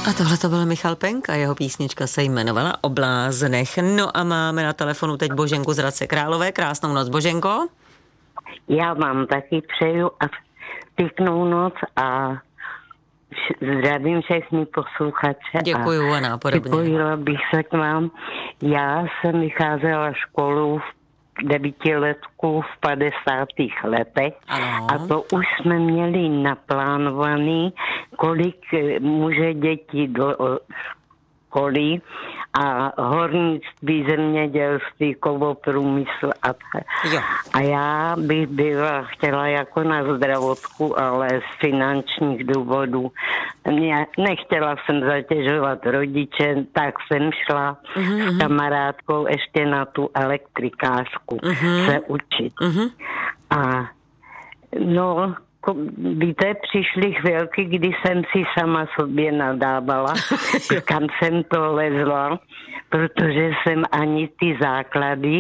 A tohle to byl Michal Penka, jeho písnička se jmenovala O bláznech. No a máme na telefonu teď Boženku z Hradce Králové. Krásnou noc, Boženko. Já vám taky přeju a pěknou noc a zdravím všechny posluchače. Děkuju a nápodobně. Připojila bych se k vám. Já jsem vycházela školu v 9letku v 50. letech. Ano. A to už jsme měli naplánovaný, kolik může děti do školy a hornictví, zemědělství, kovoprůmysl a tak. A já bych chtěla jako na zdravotku, ale z finančních důvodů. Nechtěla jsem zatěžovat rodiče, tak jsem šla s kamarádkou ještě na tu elektrikářku se učit. A no, víte, přišly chvilky, kdy jsem si sama sobě nadávala, kam jsem to lezla, protože jsem ani ty základy